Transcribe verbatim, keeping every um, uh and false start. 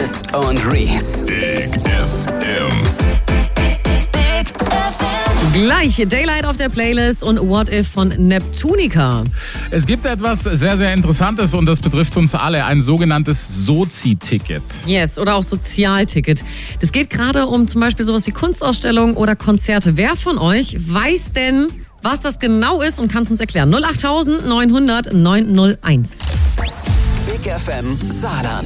Dennis und Reese. Big F M. Big F M. Gleich Daylight auf der Playlist und What If von Neptunica. Es gibt etwas sehr, sehr Interessantes und das betrifft uns alle, ein sogenanntes Sozi-Ticket. Yes, oder auch Sozialticket. Das geht gerade um zum Beispiel sowas wie Kunstausstellungen oder Konzerte. Wer von euch weiß denn, was das genau ist und kann es uns erklären? null acht neunhundert neunhundert neunhunderteins. Big F M Saarland.